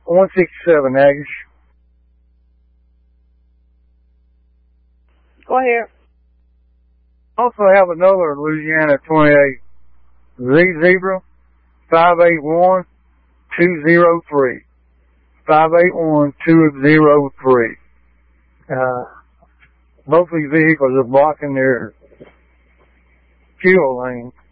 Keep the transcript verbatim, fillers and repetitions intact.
one sixty-seven, Nagish. Go ahead. Also have another Louisiana twenty-eight Z Zebra, five eight one two zero three. five eight one two zero three. Uh, both these vehicles are blocking their fuel lane.